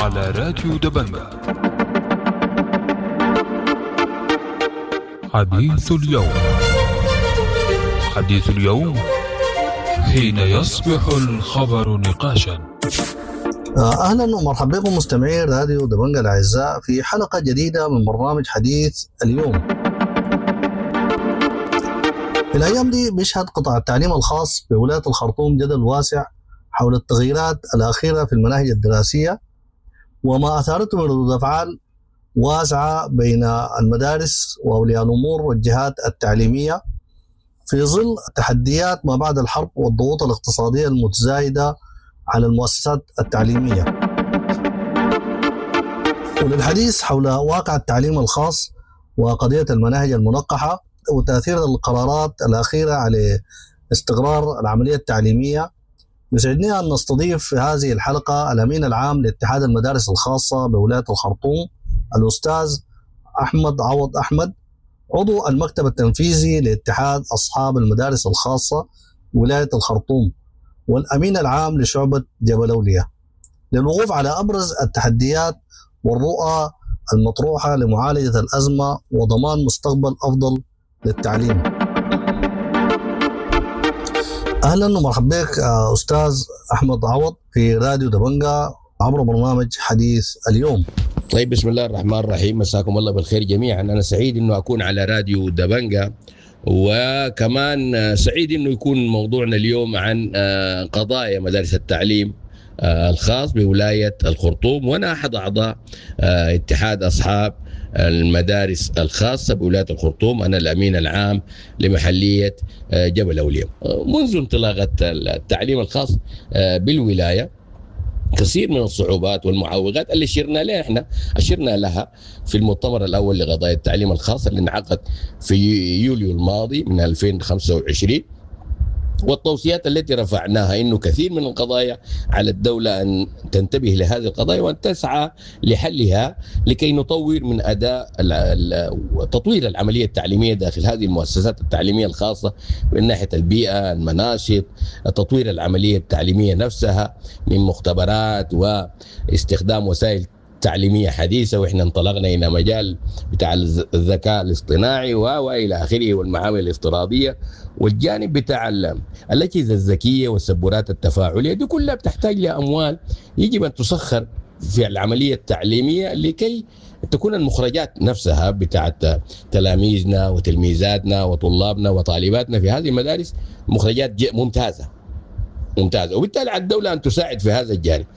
على راديو دبنجة. حديث اليوم. حديث اليوم حين يصبح الخبر نقاشا. أهلا ومرحبا بكم مستمعي راديو دبنجة الأعزاء في حلقة جديدة من برنامج حديث اليوم. في الأيام دي بيشهد قطاع التعليم الخاص بولاية الخرطوم جدل واسع حول التغييرات الأخيرة في المناهج الدراسية وما أثارته من ردود أفعال واسعة بين المدارس وأولياء الأمور والجهات التعليمية في ظل تحديات ما بعد الحرب والضغوط الاقتصادية المتزايدة على المؤسسات التعليمية. وللحديث حول واقع التعليم الخاص وقضية المناهج المنقحة وتأثير القرارات الأخيرة على استقرار العملية التعليمية، يسعدني أن نستضيف في هذه الحلقة الأمين العام لاتحاد المدارس الخاصة بولاية الخرطوم الأستاذ أحمد عوض أحمد، عضو المكتب التنفيذي لاتحاد أصحاب المدارس الخاصة ولاية الخرطوم والأمين العام لشعبة جبل أولياء، للوقوف على أبرز التحديات والرؤى المطروحة لمعالجة الأزمة وضمان مستقبل أفضل للتعليم. أهلا ومرحبا بك أستاذ أحمد عوض في راديو دبنجة عبر برنامج حديث اليوم. طيب، بسم الله الرحمن الرحيم، مساكم الله بالخير جميعا. أنا سعيد أنه أكون على راديو دبنجة، وكمان سعيد أنه يكون موضوعنا اليوم عن قضايا مدارس التعليم الخاص بولاية الخرطوم، وأنا أحد أعضاء اتحاد أصحاب المدارس الخاصة بولاية الخرطوم. أنا الأمين العام لمحلية جبل أولياء. منذ انطلاقة التعليم الخاص بالولاية كثير من الصعوبات والمعوقات اللي أشرنا لها في المؤتمر الأول لقضايا التعليم الخاص اللي انعقد في يوليو الماضي من 2025، والتوصيات التي رفعناها إنه كثير من القضايا على الدولة أن تنتبه لهذه القضايا وأن تسعى لحلها لكي نطور من أداء تطوير العملية التعليمية داخل هذه المؤسسات التعليمية الخاصة من ناحية البيئة، المناشط، تطوير العملية التعليمية نفسها من مختبرات واستخدام وسائل تعليمية حديثة. وإحنا انطلقنا إلى مجال بتاع الذكاء الاصطناعي وإلى آخره والمعامل الافتراضية، والجانب بتاع الأجهزة الذكية والسبورات التفاعلية، دي كلها بتحتاج لأموال يجب أن تسخر في العملية التعليمية لكي تكون المخرجات نفسها بتاعت تلاميذنا وتلميذاتنا وطلابنا وطالباتنا في هذه المدارس مخرجات ممتازة. وبالتالي على الدولة أن تساعد في هذا الجانب.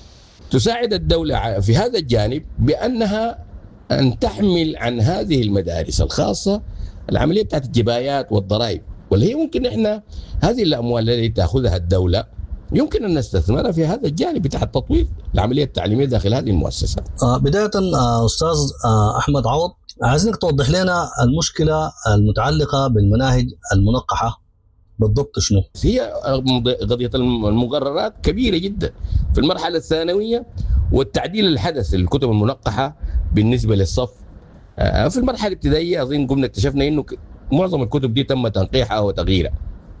تساعد الدولة في هذا الجانب بأنها أن تحمل عن هذه المدارس الخاصة العملية بتاعت الجبايات والضرائب، واللي هي ممكن إحنا هذه الأموال التي تأخذها الدولة يمكن أن نستثمرها في هذا الجانب بتاع التطوير العملية التعليمية داخل هذه المؤسسات. بداية أستاذ أحمد عوض، عايزينك توضح لنا المشكلة المتعلقة بالمناهج المنقحة بالضبط شنو؟ هي قضية المقررات كبيرة جدا في المرحلة الثانوية، والتعديل الحدث للكتب المنقحة بالنسبة للصف. في المرحلة الابتدائية أظن قمنا اكتشفنا إنه معظم الكتب دي تم تنقيحها وتغييرها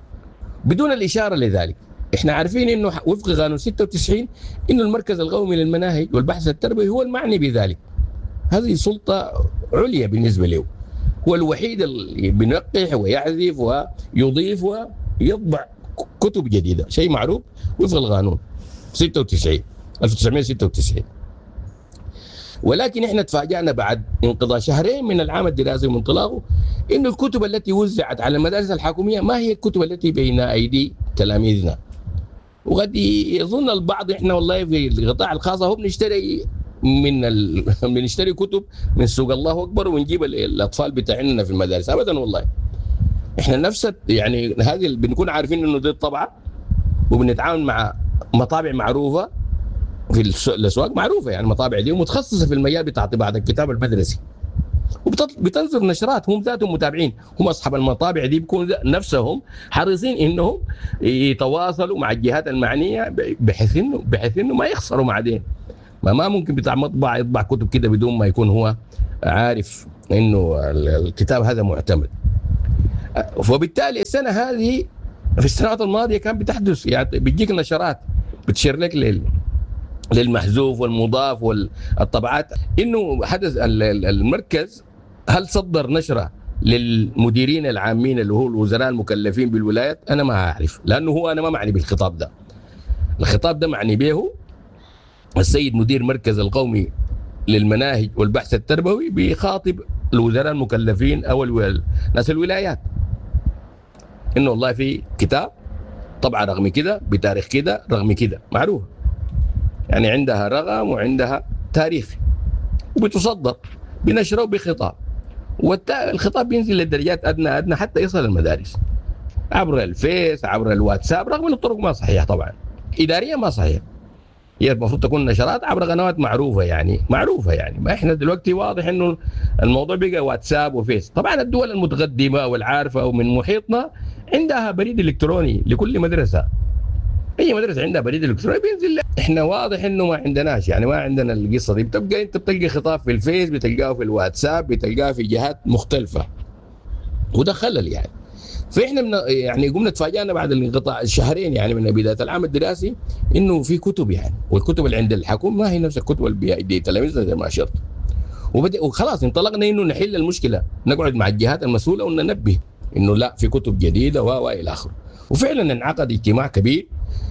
بدون الإشارة لذلك. إحنا عارفين إنه وفق قانون 96 إنه المركز القومي للمناهج والبحث التربوي هو المعني بذلك. هذه سلطة عليا بالنسبة له، هو الوحيد اللي بينقح ويحذف ويضيف ويطبع كتب جديدة، شيء معروف وفق القانون 1996. ولكن احنا تفاجأنا بعد انقضاء شهرين من العام الدراسي وانطلاقه إن الكتب التي وزعت على المدارس الحكومية ما هي الكتب التي بين أيدي تلاميذنا. وقد يظن البعض احنا والله في القطاع الخاص هو بنشتري كتب من سوق الله أكبر ونجيب الأطفال بتاعنا في المدارس. أبدا والله، احنا نفس يعني هذه بنكون عارفين إنه دي الطبعة، وبنتعامل مع مطابع معروفة في الأسواق معروفة، يعني مطابع دي متخصصة في المجال بتاع طباعة الكتاب المدرسي، وبتنظر نشرات. هم ذاتهم متابعين، هم أصحاب المطابع دي بيكونوا نفسهم حريصين إنهم يتواصلوا مع الجهات المعنية بحيث إنه ما يخسروا بعدين. ما ممكن بتاع مطبع يطبع كتب كده بدون ما يكون هو عارف إنه الكتاب هذا معتمد. وبالتالي السنة هذه في السنوات الماضية كان بتحدث، يعني بتجيك نشرات بتشير لك للمحذوف والمضاف والطبعات. انه حدث المركز هل صدر نشره للمديرين العامين اللي هو الوزراء المكلفين بالولايات؟ انا ما اعرف، لانه انا ما معني بالخطاب ده. الخطاب ده معني به السيد مدير مركز القومي للمناهج والبحث التربوي بيخاطب الوزراء المكلفين او ناس الولايات، انه والله في كتاب طبعا رقم كده بتاريخ كده رقم كده معروف، يعني عندها رقم وعندها تاريخ وبتصدر بنشره بخطاب، والخطاب بينزل للدرجات ادنى حتى يصل المدارس عبر الفيس عبر الواتساب، رغم ان الطرق ما صحيحه طبعا اداريا ما صحيح. هي المفروض تكون نشرات عبر قنوات معروفه يعني ما احنا دلوقتي واضح انه الموضوع بقى واتساب وفيس. طبعا الدول المتقدمه والعارفه ومن محيطنا عندها بريد الكتروني لكل مدرسه، اي مدرسه عندها بريد الكتروني بينزل. احنا واضح انه ما عندناش، يعني ما عندنا القصه دي. بتبقى انت بتلقى خطاب في الفيس، بتلقاه في الواتساب، بتلقاه في جهات مختلفه، وده خلل يعني. فاحنا يعني قمنا تفاجئنا بعد الانقطاع الشهرين يعني من بدايه العام الدراسي انه في كتب يعني، والكتب اللي عند الحكومه ما هي نفس الكتب اللي بيدي تلاميذنا زي ما اشرت. وخلاص انطلقنا انه نحل المشكله، نقعد مع الجهات المسؤوله وننبه انه لا في كتب جديده والى اخره. وفعلا انعقد اجتماع كبير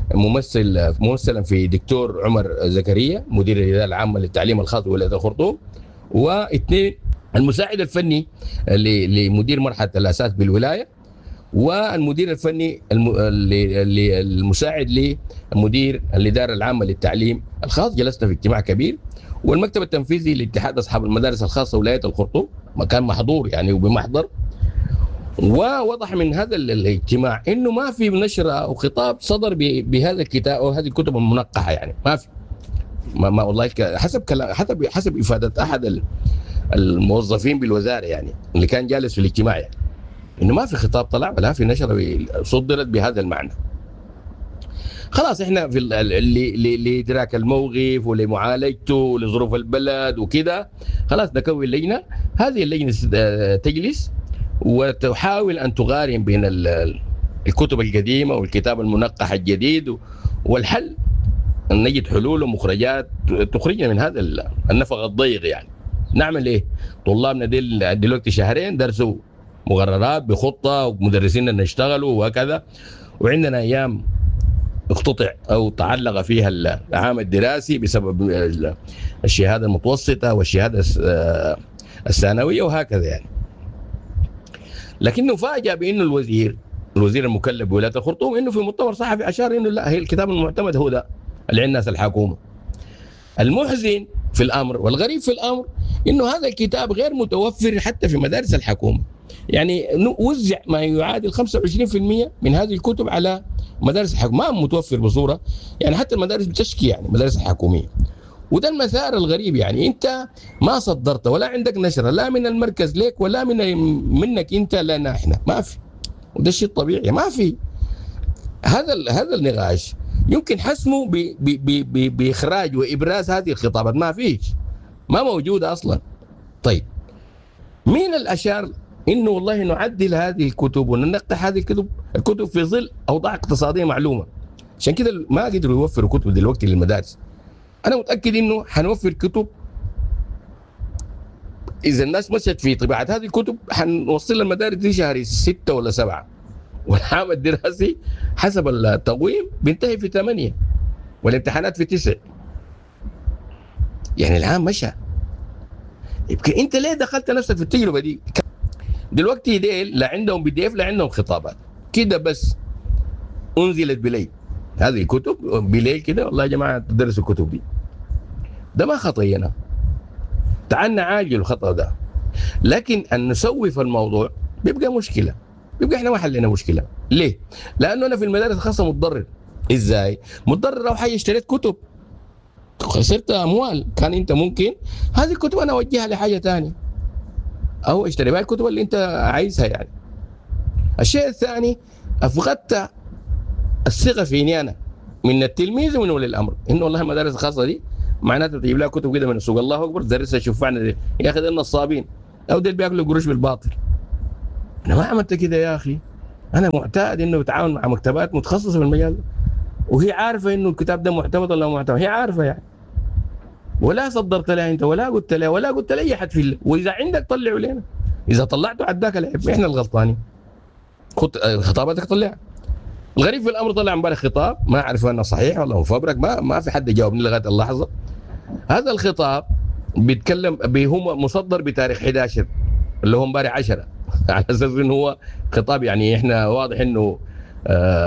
ممثلا في دكتور عمر زكريا مدير الاداره العامه للتعليم الخاص بولايه الخرطوم، واثنين المساعد الفني لمدير مرحله الاساس بالولايه، والمدير الفني المساعد لمدير الاداره العامه للتعليم الخاص. جلسنا في اجتماع كبير، والمكتب التنفيذي لاتحاد اصحاب المدارس الخاصه ولايه الخرطوم كان محظور يعني وبمحضر. ووضح من هذا الاجتماع انه ما في نشره او خطاب صدر بهذا الكتاب او هذه الكتب المنقحه، يعني ما في ما والله حسب افاده احد الموظفين بالوزاره يعني اللي كان جالس في الاجتماع، يعني انه ما في خطاب طلع ولا في نشره صدرت بهذا المعنى. خلاص احنا في لادراك الموقف ولمعالجته ولظروف البلد وكده، خلاص نكون لجنه. هذه اللجنه تجلس وتحاول ان تقارن بين الكتب القديمه والكتاب المنقح الجديد، والحل ان نجد حلول ومخرجات تخرجنا من هذا النفق الضيق. يعني نعمل ايه؟ طلابنا دلوقتي شهرين درسوا مقررات بخطه ومدرسيننا نشتغلوا وهكذا، وعندنا ايام اقتطع او تعلق فيها العام الدراسي بسبب الشهاده المتوسطه والشهاده الثانويه وهكذا يعني. لكنه فاجأ بانه الوزير المكلف بولايه الخرطوم انه في مؤتمر صحفي اشار انه لا، هي الكتاب المعتمد هو ده اللي عند ناس الحكومه. المحزن في الامر والغريب في الامر انه هذا الكتاب غير متوفر حتى في مدارس الحكومه، يعني وزع ما يعادل 25% من هذه الكتب على مدارس الحكومه، ما متوفر بصوره يعني حتى المدارس بتشكي يعني المدارس الحكوميه. وده المسار الغريب، يعني انت ما صدرت ولا عندك نشره لا من المركز ليك ولا منك انت لنا احنا، ما في. وده الشيء الطبيعي، ما في. هذا النقاش يمكن حسمه باخراج وابراز هذه الخطابات، ما فيش، ما موجوده اصلا. طيب مين الاشار انه والله نعدل هذه الكتب وننقح هذه الكتب في ظل اوضاع اقتصاديه معلومه؟ عشان كده ما قدروا يوفروا كتب دلوقتي للمدارس. انا متاكد انه حنوفر كتب اذا الناس مشت في طباعه هذه الكتب، حنوصل المدارس دي شهر 6 ولا 7، والعام الدراسي حسب التقويم بينتهي في 8 والامتحانات في 9. يعني العام مشى. يبقى انت ليه دخلت نفسك في التجربه دي؟ دلوقتي ديل لا عندهم PDF لا عندهم خطابات، كده بس انزلت بليل هذه الكتب بليل كده، والله يا جماعه تدرسوا الكتب دي. ده ما خطينا، تعال نعالج الخطأ ده. لكن ان نسوف الموضوع بيبقى مشكله، بيبقى احنا ما حلينا مشكله. ليه؟ لانه انا في المدارس الخاصه متضرر. ازاي؟ متضرر لو حي اشتريت كتب خسرت اموال، كان انت ممكن هذه الكتب انا اوجهها لحاجه ثانيه او اشتري بها الكتب اللي انت عايزها يعني. الشيء الثاني، افقدت الثقه فيني انا من التلميذ ومن ولي الامر، انه والله المدارس الخاصه دي معناتها تجيب لها كتب كده من السوق، الله اكبر تدرسها شوفعنا دي يا اخي، دي نصابين او دي بياكلوا قروش بالباطل. انا ما عملت كده يا اخي، انا معتاد انه بتعاون مع مكتبات متخصصه في المجال ده، وهي عارفه انه الكتاب ده معتمد ولا معتمد، هي عارفه يعني. ولا صدرت لها انت ولا قلت لها ولا قلت لاي احد في الله. واذا عندك طلعوا لنا، اذا طلعته عداك العيب، احنا الغلطانين. خطاباتك طلعها. الغريب في الامر طلع امبارح خطاب ما اعرف انه صحيح ولا مفبرك، ما في حد جاوبني لغايه اللحظه. هذا الخطاب بيتكلم هو مصدر بتاريخ 11 اللي هو امبارح 10 على اساس انه هو خطاب يعني احنا واضح انه